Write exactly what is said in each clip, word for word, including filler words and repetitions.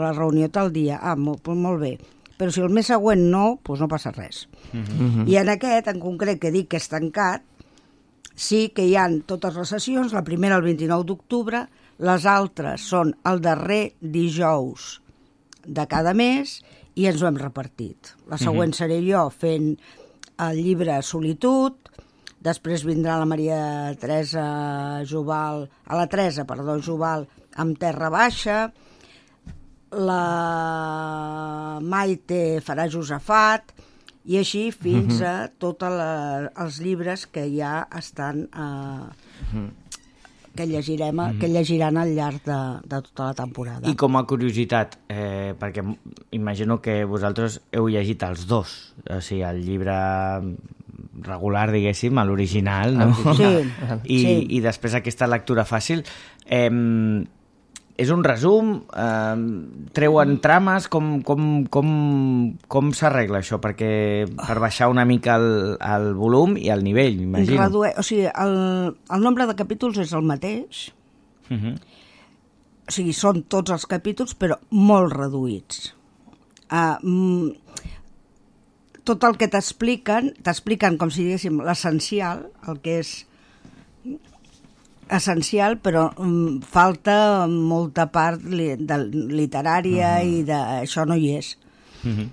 la reunió tal dia, ah, molt, molt bé, però si el mes següent no, doncs no passa res. Uh-huh. I en aquest, en concret, que dic que és tancat, sí que hi ha totes les sessions, la primera el vint-i-nou d'octubre, les altres són el darrer dijous de cada mes i ens ho hem repartit. La següent uh-huh. seré jo fent el llibre Solitud, després vindrà la Maria Teresa Jubal, a la Teresa, perdó, Jubal, amb Terra Baixa, la Maite farà Josafat, i així fins uh-huh. a tots els llibres que ja estan, eh, uh-huh. que, llegirem, uh-huh. que llegiran al llarg de, de tota la temporada. I com a curiositat, eh, perquè imagino que vosaltres heu llegit els dos, o sigui, el llibre regular, diguéssim, a l'original, no? Sí, I, sí. I després aquesta lectura fàcil. Eh, és un resum? Eh, treuen trames? Com, com, com, com s'arregla això? Perquè per baixar una mica el, el volum i el nivell, imagino. Reduir, o sigui, el, el nombre de capítols és el mateix. Uh-huh. O sigui, són tots els capítols, però molt reduïts. Uh, mm, tot el que t'expliquen, t'expliquen com si diguéssim l'essencial, el que és essencial, però um, falta molta part li, de, literària uh-huh. i de, això no hi és. Uh-huh.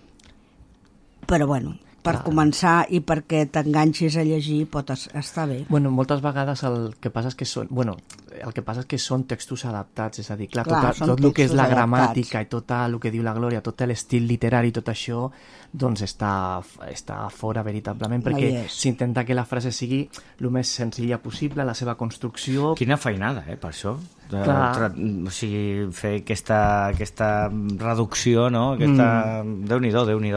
Però bueno, per Clar. començar i perquè t'enganxis a llegir pot es, estar bé. Bueno, moltes vegades el que passa és que són... Bueno, el que passa és que són textos adaptats, és a dir, clar, clar tot, tot el que és la gramàtica i tot el que diu la Glòria, tot l'estil literari, tot això, doncs està, està fora veritablement, perquè no s'intenta que la frase sigui el més senzilla possible, la seva construcció... Quina feinada, eh, per això. De, tra, o sigui, fer aquesta, aquesta reducció, no? Aquesta... Mm. Déu-n'hi-do, Déu-n'hi-do.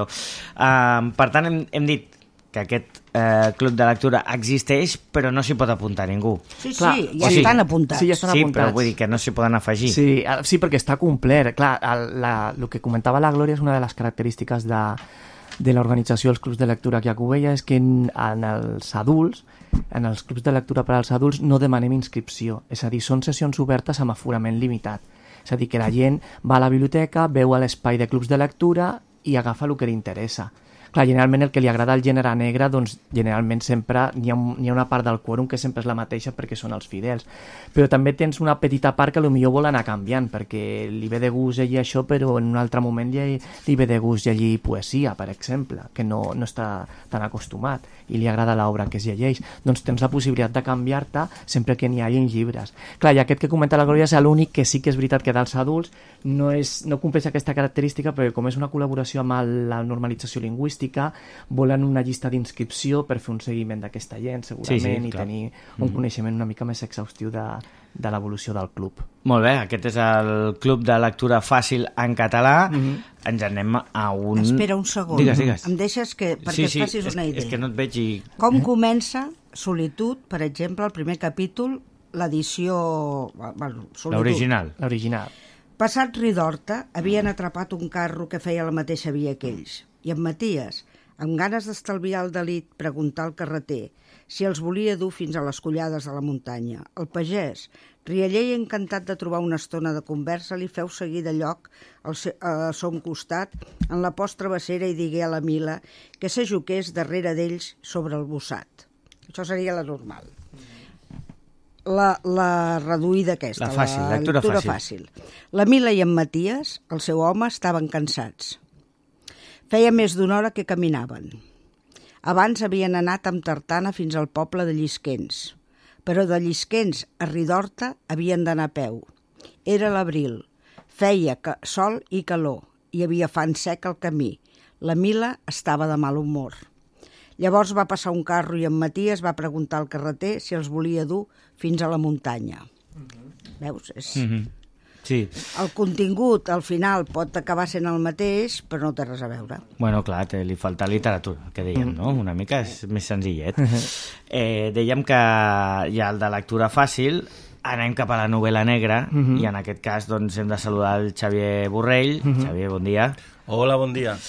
Uh, per tant, hem, hem dit que aquest eh, club de lectura existeix, però no s'hi pot apuntar ningú. Sí, sí, clar, ja sí. estan apuntats. Sí, ja estan sí apuntats. Però vull dir que no s'hi poden afegir. Sí, sí, perquè està complet. Clar, el, la, el que comentava la Glòria és una de les característiques de, de l'organització dels clubs de lectura aquí a Cubella, és que en, en els adults, en els clubs de lectura per als adults, no demanem inscripció. És a dir, són sessions obertes amb aforament limitat. És a dir, que la gent va a la biblioteca, veu a l'espai de clubs de lectura i agafa el que li interessa. Clar, generalment el que li agrada al gènere negre, doncs generalment sempre n'hi ha, n'hi ha una part del quòrum que sempre és la mateixa perquè són els fidels. Però també tens una petita part que potser vol anar canviant, perquè li ve de gust llegir això, però en un altre moment li, li ve de gust llegir poesia, per exemple, que no, no està tan acostumat i li agrada l'obra que es llegeix. Doncs tens la possibilitat de canviar-te sempre que n'hi hagi llibres. Clar, i aquest que comenta la Glòria és l'únic que sí que és veritat que dels adults no, és, no compleix aquesta característica, perquè com és una col·laboració amb la normalització lingüística, volen una llista d'inscripció per fer un seguiment d'aquesta gent, segurament, sí, sí, i tenir un mm-hmm. coneixement una mica més exhaustiu de, de l'evolució del club. Molt bé, aquest és el Club de Lectura Fàcil en català. Mm-hmm. Ens anem a un... Espera un segon. Digues, digues. Em deixes que, perquè sí, sí, et facis una idea. És que no et veig i... Com comença Solitud, per exemple, el primer capítol, l'edició... Bueno, l'original. L'original. Passat Ridorta, havien atrapat un carro que feia la mateixa via que ells. I en Maties, amb ganes d'estalviar el delit, preguntar al carreter si els volia dur fins a les collades de la muntanya. El pagès, rialler i encantat de trobar una estona de conversa, li feu seguir de lloc al se, a son costat en la post-travessera i digué a la Mila que s'ajuqués darrere d'ells sobre el bossat. Això seria la normal. La, la reduïda aquesta, la, fàcil, la lectura, lectura fàcil. fàcil. La Mila i en Maties, el seu home, estaven cansats. Feia més d'una hora que caminaven. Abans havien anat amb tartana fins al poble de Llisquens, però de Llisquens a Ridorta havien d'anar a peu. Era l'abril, feia sol i calor, hi havia fan sec al camí. La Mila estava de mal humor. Llavors va passar un carro i en Maties va preguntar al carreter si els volia dur fins a la muntanya. Mm-hmm. Veus? És... Mm-hmm. Sí. El contingut, al final, pot acabar sent el mateix, però no té res a veure. Bueno, clar, té, li falta literatura, que dèiem, no? Una mica és més senzillet. Eh, dèiem que hi ha el de lectura fàcil, anem cap a la novel·la negra, uh-huh. i en aquest cas doncs, hem de saludar el Xavier Borrell. Uh-huh. Xavier, bon dia. Hola, bon dia.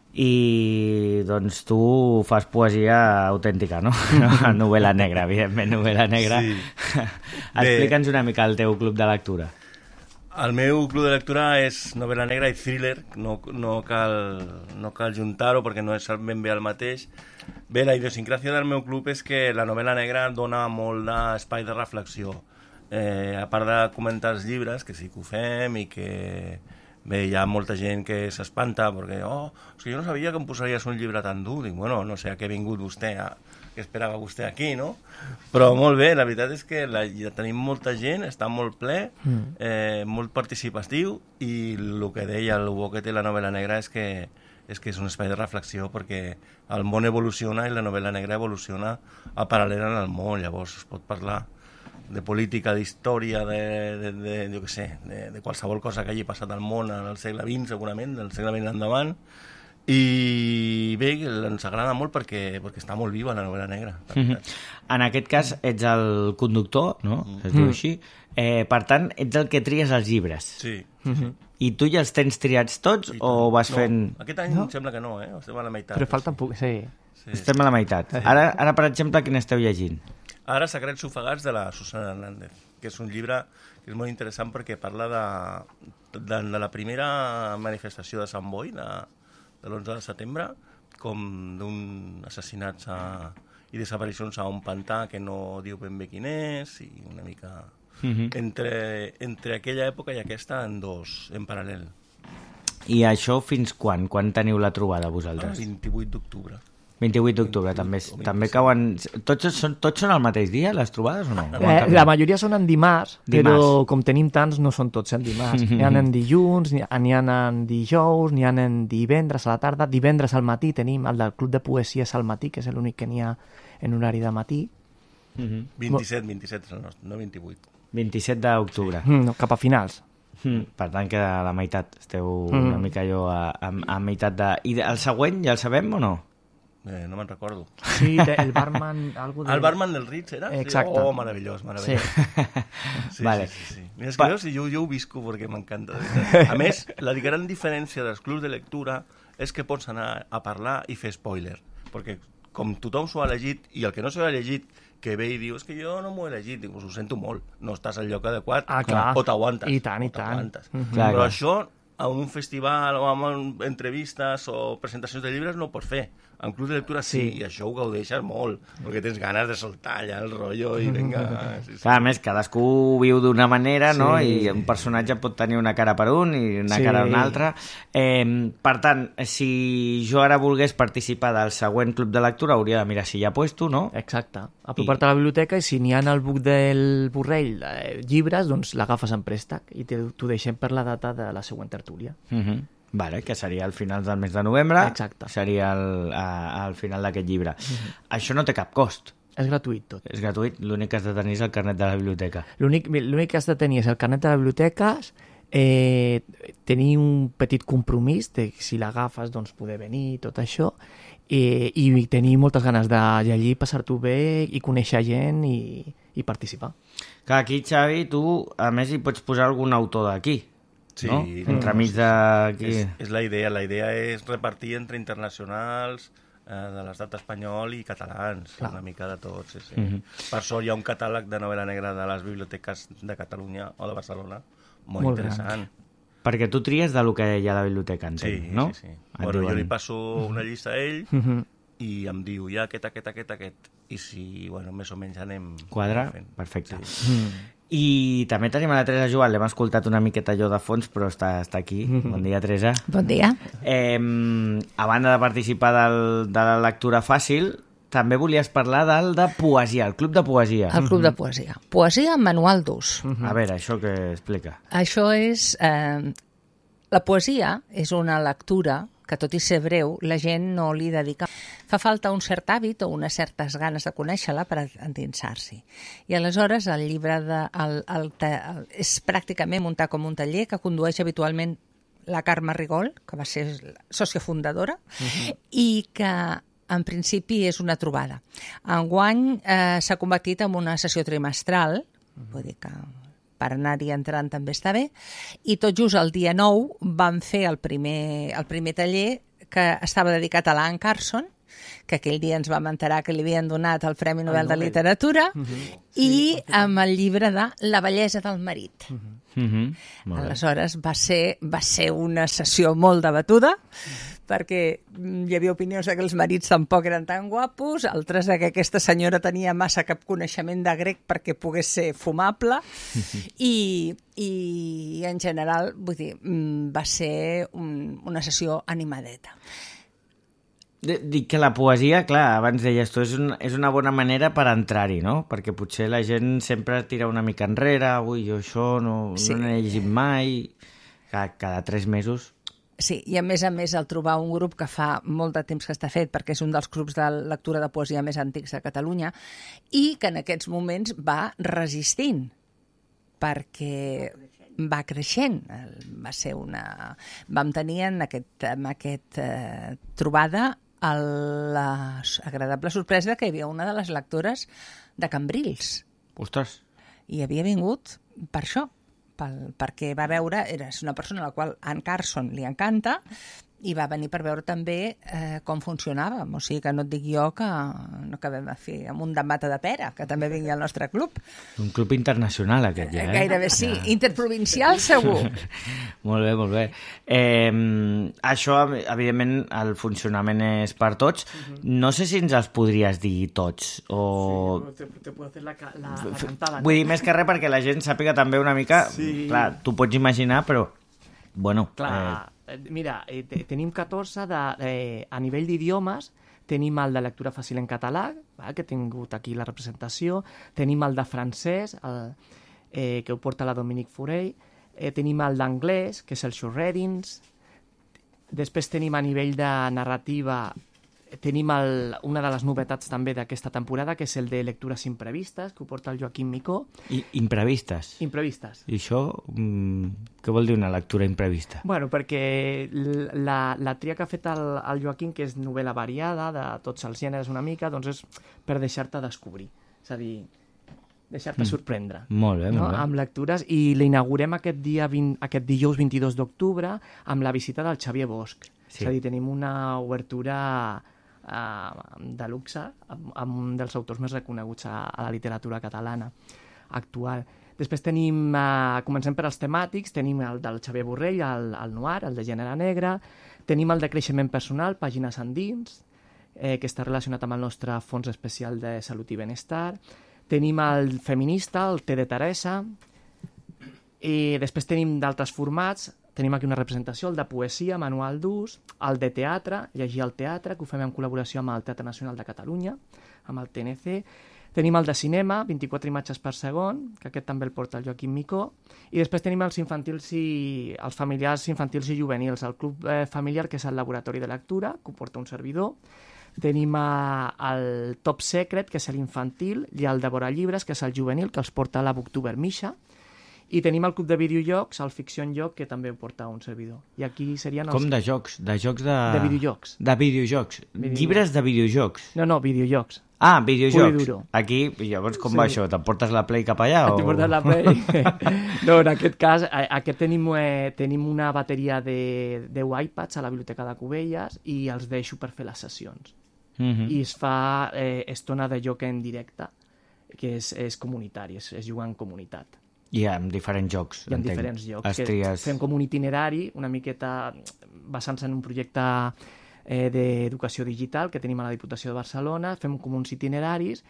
I doncs tu fas poesia autèntica, no? Novel·la negra, evidentment, novel·la negra. Sí. Explica'ns una mica el teu club de lectura. El meu club de lectura és novel·la negra i thriller, no, no cal, no cal juntar-ho perquè no és ben bé el mateix. Bé, la idiosincràsia del meu club és que la novel·la negra dona molt d'espai de reflexió. Eh, a part de comentar els llibres, que sí que ho fem i que bé, hi ha molta gent que s'espanta perquè oh, és que jo no sabia que em posaries un llibre tan dur. Dic, bueno, no sé a què ha vingut vostè, a, què esperava vostè aquí, no? Però molt bé, la veritat és que la, ja tenim molta gent, està molt ple, eh, molt participatiu, i el que deia, el bo que té la novel·la negra és que és que és un espai de reflexió perquè el món evoluciona i la novel·la negra evoluciona a paral·lel al món, llavors es pot parlar de política, d'història, de, de, de, jo què sé, de, de qualsevol cosa que hagi passat al món en el segle vint, segurament, del segle vint endavant, i bé, ens agrada molt perquè, perquè està molt viva la novel·la negra. Mm-hmm. En aquest cas ets el conductor, no? Mm. Es diu així. Eh, per tant, ets el que tries els llibres. Sí. Mm-hmm. I tu ja els tens triats tots o vas no, fent... Aquest any no? Em sembla que no, eh? Estem a la meitat. Però falta un poc, sí. sí. Estem a la meitat. Sí. Ara, ara, per exemple, quin esteu llegint? Ara Secrets ofegats de la Susana Hernández, que és un llibre que és molt interessant perquè parla de, de, de la primera manifestació de Sant Boi, de, de l'onze de setembre, com d'un assassinats a, i desaparicions a un pantà que no diu ben bé quin és, i una mica... Uh-huh. entre, entre aquella època i aquesta en dos, en paral·lel. I això fins quan? Quan teniu la trobada vosaltres? El vint-i-vuit d'octubre. vint-i-vuit d'octubre, també, també cauen... Tots són, tots són el mateix dia, les trobades, o no? Eh, la majoria són en dimarts, dimarts, però com tenim tants no són tots en dimarts. N'hi ha en dilluns, n'hi ha en dijous, n'hi ha en divendres a la tarda, divendres al matí tenim el del Club de Poesia és al matí, que és l'únic que n'hi ha en horari de matí. Mm-hmm. vint-i-set, vint-i-set és el nostre, no vint-i-vuit. vint-i-set d'octubre. Sí. Mm, cap a finals. Mm, per tant, queda a la meitat. Esteu mm. una mica allò a, a, a meitat de... I el següent ja el sabem o no? Eh, no me'n recordo. Sí, el barman... Algo de... El barman del Ritz, era? Exacte. Sí. Oh, meravellós, meravellós. Sí. sí, vale. sí, sí, sí. Mira, és que pa... veus, jo, jo ho visco perquè m'encanta. A més, la gran diferència dels clubs de lectura és que pots anar a parlar i fer spoiler. Perquè com tothom s'ho ha llegit, i el que no s'ho ha llegit que ve i diu, és que jo no m'ho he llegit, dic, ho sento molt, no estàs al lloc adequat, ah, clar. o t'aguantes. I tant, i tant. Mm-hmm. Però clar, això, a un festival o amb entrevistes o presentacions de llibres no ho pots fer. En club de lectura sí, sí, i això ho gaudeixes molt, perquè tens ganes de soltar allà el rotllo i vinga... Sí, sí. Clar, a més, cadascú viu d'una manera, sí, no? I un personatge pot tenir una cara per un i una sí. cara per una altra. Eh, per tant, si jo ara volgués participar del següent club de lectura, hauria de mirar si hi ha puesto, no? Exacte. Apropar-te I... a la biblioteca i si n'hi ha al buc del Borrell eh, llibres, doncs l'agafes en préstec i t'ho deixem per la data de la següent tertúlia. Mhm. Uh Vale, que seria al final del mes de novembre. Exacte. Seria el, a, al final d'aquest llibre. Mm-hmm. Això no té cap cost. És gratuït tot. És gratuït, l'únic que has de tenir és el carnet de la biblioteca. L'únic que has de tenir és el carnet de la biblioteca, eh, tenir un petit compromís de si l'agafes doncs poder venir, tot això, eh, i tenir moltes ganes de llegir, passar-t'ho bé i conèixer gent i, i participar. Que aquí, Xavi, tu a més hi pots posar algun autor d'aquí. Sí, no? Entremig d'aquí... És, és la idea, la idea és repartir entre internacionals eh, de l'estat espanyol i catalans, clar, una mica de tots. Sí, sí. Mm-hmm. Per sort hi ha un catàleg de novel·la negra de les biblioteques de Catalunya o de Barcelona, molt, molt interessant. Gran. Perquè tu tries de lo que hi ha a la biblioteca, entenc, sí, no? Sí, sí. Bueno, diuen... jo li passo una llista a ell mm-hmm. i em diu, ja aquest, aquest, aquest, aquest, i si, bueno, més o menys anem... Quadra? Fent. Perfecte. Sí. Mm. I també tenim a la Teresa Joan, l'hem escoltat una miqueta allò de fons, però està, està aquí. Mm-hmm. Bon dia, Teresa. Bon dia. Eh, a banda de participar del, de la lectura fàcil, també volies parlar del de poesia, el Club de Poesia. El Club de Poesia. Poesia amb manual d'ús. Mm-hmm. A veure, això què explica? Això és... Eh, la poesia és una lectura que tot i ser breu, la gent no li dedica. Fa falta un cert hàbit o unes certes ganes de conèixer-la per endinsar-s'hi. I aleshores el llibre de, el, el, el, és pràcticament muntar com un taller que condueix habitualment la Carme Rigol, que va ser sòcia fundadora, uh-huh. i que en principi és una trobada. Enguany eh, s'ha convertit en una sessió trimestral, uh-huh. vull dir que per anar-hi entrant també està bé, i tot just el dia nou vam fer el primer, el primer taller que estava dedicat a l'Anne Carson, que aquell dia ens vam enterar que li havien donat el Premi Nobel de Literatura, uh-huh. i sí, amb el llibre de La bellesa del marit. Uh-huh. Uh-huh. Aleshores va ser, va ser una sessió molt debatuda, uh-huh. perquè hi havia opinions que els marits tampoc eren tan guapos, altres que aquesta senyora tenia massa cap coneixement de grec perquè pogués ser fumable, i, i en general, vull dir, va ser un, una sessió animadeta. Dic que la poesia, clar, abans deies tu, és, un, és una bona manera per entrar-hi, no? Perquè potser la gent sempre tira una mica enrere, ui, jo això no, sí. no n'he llegit mai, cada, cada tres mesos... Sí, i a més a més el trobar un grup que fa molt de temps que està fet, perquè és un dels grups de lectura de poesia més antics de Catalunya, i que en aquests moments va resistint, perquè va creixent. Va ser una... Vam tenir en aquest, en aquest eh, trobada l'agradable sorpresa que hi havia una de les lectores de Cambrils. Ostres! I havia vingut per això. Pel, perquè va veure, és una persona a la qual Anne Carson li encanta, i va venir per veure també eh, com funcionava. O sigui que no et dic jo que no acabem a fer amb un de mata de pera, que també vingui al nostre club. Un club internacional aquest ja, eh? Gairebé sí, ja. Interprovincial segur. Molt bé, molt bé. Eh, això, evidentment, el funcionament és per tots. No sé si ens els podries dir tots, o... Sí, te, te puedo hacer la, la, la cantada. Vull dir, més que res perquè la gent sàpiga també una mica... Sí. Clar, tu pots imaginar, però... Bueno, clar, eh... mira, eh, tenim catorze de, eh, a nivell d'idiomes, tenim el de lectura fàcil en català, val, que he tingut aquí la representació, tenim el de francès, el, eh, que ho porta la Dominique Forell, eh, tenim el d'anglès, que és el Short Readings, després tenim a nivell de narrativa, tenim el, una de les novetats també d'aquesta temporada, que és el de lectures imprevistes, que ho porta el Joaquim Micó. I, imprevistes? Imprevistes. I això, mm, què vol dir una lectura imprevista? Bueno, perquè la, la tria que ha fet el, el Joaquim, que és novel·la variada, de tots els gèneres una mica, doncs és per deixar-te descobrir. És a dir, deixar-te mm. sorprendre. Molt bé, no? molt bé. Amb lectures, i l'inaugurem aquest, dia vint, aquest dijous vint-i-dos d'octubre amb la visita del Xavier Bosch. Sí. És a dir, tenim una obertura... Uh, de luxe, amb, amb un dels autors més reconeguts a, a la literatura catalana actual. Després tenim, uh, comencem per als temàtics, tenim el del Xavier Borrell, el, el Noir, el de gènere negre, tenim el de creixement personal, pàgines endins, eh, que està relacionat amb el nostre fons especial de salut i benestar, tenim el feminista, el Té de Teresa, i després tenim d'altres formats. Tenim aquí una representació, el de poesia, manual d'ús, el de teatre, llegir al teatre, que ho fem en col·laboració amb el Teatre Nacional de Catalunya, amb el T N C. Tenim el de cinema, vint-i-quatre imatges per segon, que aquest també el porta el Joaquim Micó. I després tenim els infantils i els familiars infantils i juvenils, el club eh, familiar, que és el laboratori de lectura, que ho porta un servidor. Tenim eh, el Top Secret, que és l'infantil, i el de Vora Llibres, que és el juvenil, que els porta la Booktuber Misha. I tenim el club de videojocs, el Fiction Joc, que també ho porta un servidor. I aquí serien els... Com de jocs? De jocs de... De videojocs. De videojocs. videojocs. Llibres de videojocs. No, no, videojocs. Ah, videojocs. Aquí, llavors, com sí. va això? Te'n portes la Play cap allà? O... Te'n portes la Play? No, en aquest cas, aquest tenim, eh, tenim una bateria de deu iPads a la Biblioteca de Cubelles i els deixo per fer les sessions. Mm-hmm. I es fa eh, estona de joc en directe, que és, és comunitari, és, és jugar en comunitat. I amb diferents jocs. I amb entenc. diferents jocs. Que tries... Fem com un itinerari, una miqueta basant-se en un projecte eh, d'educació digital que tenim a la Diputació de Barcelona, fem com uns itineraris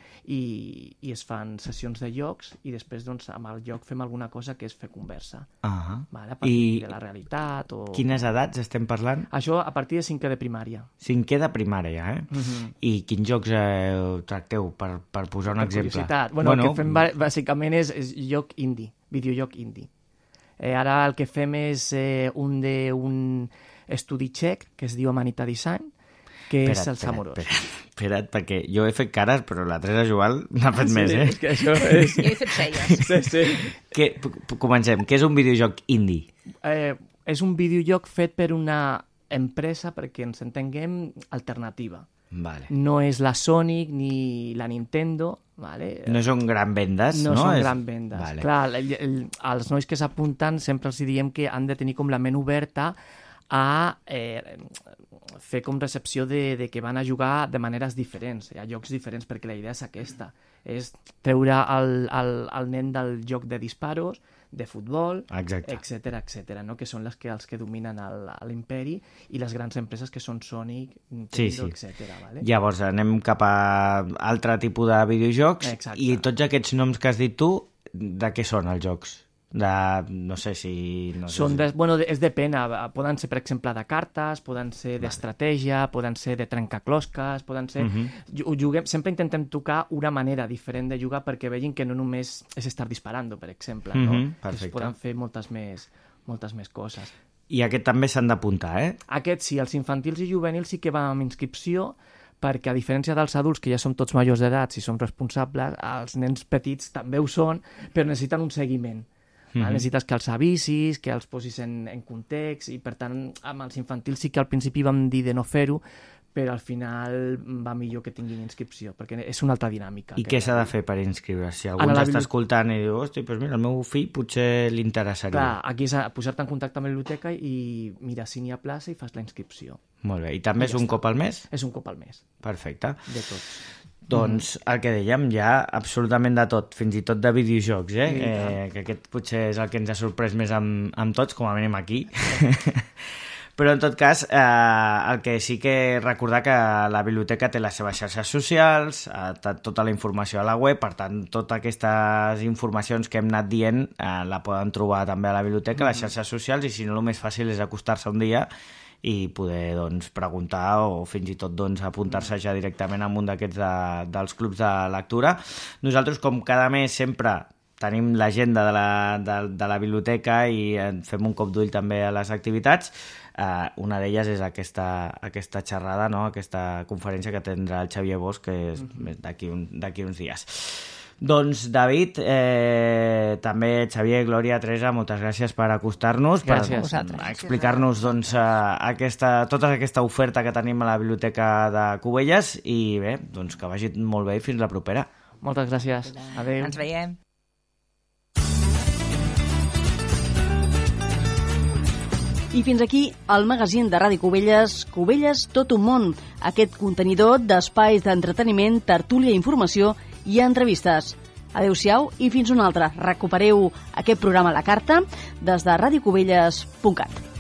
i, i es fan sessions de jocs i després doncs, amb el joc fem alguna cosa que és fer conversa. Uh-huh. Vale? A partir I de la realitat. O... Quines edats estem parlant? Això a partir de cinquè de primària. Cinquè de primària, eh? Uh-huh. I quins jocs eh, tracteu, per, per posar un per exemple? Curiositat. Bueno, bueno, el que fem bàsicament és, és joc indie, videojoc indie. Eh, ara el que fem és eh, un d'un estudi txec que es diu Amanita Design, que espera't, és el Samorós. Espera't, espera't, perquè jo he fet cares, però la Teresa Joal n'ha fet sí, més, eh? És que això és... Jo he fet celles. Sí, sí. Que, comencem. Què és un videojoc indie? Eh, és un videojoc fet per una empresa, perquè ens entenguem, alternativa. Vale. No és la Sonic ni la Nintendo, vale? No són gran vendes, no? No són és... gran vendes. Vale. Clar, el, el, els nois que s'apunten sempre els diem que han de tenir com la ment oberta a eh, fer com recepció de, de que van a jugar de maneres diferents, a llocs diferents, perquè la idea és aquesta, és treure el, el, el nen del joc de disparos, de futbol, etcètera, etcètera, no? Que són les que, els que dominen l'imperi i les grans empreses que són Sony, Nintendo, sí, sí. etcètera. Vale? Llavors anem cap a altre tipus de videojocs. Exacte. I tots aquests noms que has dit tu, de què són els jocs? De, no sé si... No sé són si... de, bueno, és depèn, poden ser, per exemple, de cartes, poden ser d'estratègia, poden ser de trencaclosques, poden ser... Uh-huh. Juguem, sempre intentem tocar una manera diferent de jugar perquè vegin que no només és estar disparant, per exemple, no? Uh-huh. Perfecte. Es poden fer moltes més, moltes més coses. I aquest també s'han d'apuntar, eh? Aquest sí, els infantils i juvenils sí que van amb inscripció, perquè a diferència dels adults, que ja som tots majors d'edat, si som responsables, els nens petits també ho són, però necessiten un seguiment. Mm-hmm. Necessites que els avisis, que els posis en, en context, i per tant amb els infantils sí que al principi vam dir de no fer-ho, però al final va millor que tinguin inscripció, perquè és una altra dinàmica. I què s'ha de fer per inscriure-se? Si algú ens està escoltant i diu, hosti, doncs mira, el meu fill potser li interessaria. Clar, aquí és posar-te en contacte amb la biblioteca i mira si n'hi ha plaça i fas la inscripció. Molt bé, i també I és ja un està. Cop al mes? És un cop al mes. Perfecte. De tots. Doncs el que dèiem, ja absolutament de tot, fins i tot de videojocs, eh? Sí, eh que aquest potser és el que ens ha sorprès més amb, amb tots, com a mínim aquí. Però en tot cas, eh, el que sí que recordar que la biblioteca té les seves xarxes socials, eh, tota la informació a la web, per tant, totes aquestes informacions que hem anat dient eh, la poden trobar també a la biblioteca, a les xarxes socials, i si no, el més fàcil és acostar-se un dia i poder doncs, preguntar o fins i tot doncs, apuntar-se ja directament a un d'aquests de, dels clubs de lectura. Nosaltres, com cada mes, sempre tenim l'agenda de, la, de, de la biblioteca i fem un cop d'ull també a les activitats. Uh, una d'elles és aquesta, aquesta xerrada, no? Aquesta conferència que tindrà el Xavier Bosch, que és d'aquí un, d'aquí uns dies. Doncs, David, eh, també Xavier, Glòria, Teresa, moltes gràcies per acostar-nos, gràcies. per explicar-nos doncs, aquesta, tota aquesta oferta que tenim a la biblioteca de Cubelles, i bé, doncs que vagi molt bé i fins la propera. Moltes gràcies. Adéu. Ens veiem. I fins aquí el magazín de Ràdio Cubelles, Cubelles Tot un món, aquest contenidor d'espais d'entreteniment, tertúlia, informació i entrevistes. Adéu-siau i fins una altra. Recupereu aquest programa a la carta des de radiocubelles punt cat.